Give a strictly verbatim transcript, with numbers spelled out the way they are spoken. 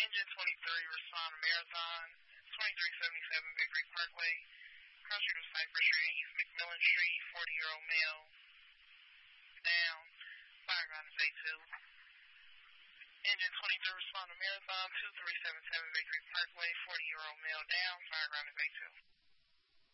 Engine twenty-three, respond to Marathon, twenty-three seventy-seven Vickery Parkway, cross street of Cypress Street and East McMillan Street, forty-year-old male, down, fireground is A two. Engine twenty-three, respond to Marathon, two three seven seven Vickery Parkway, forty-year-old male, down, fireground is A two.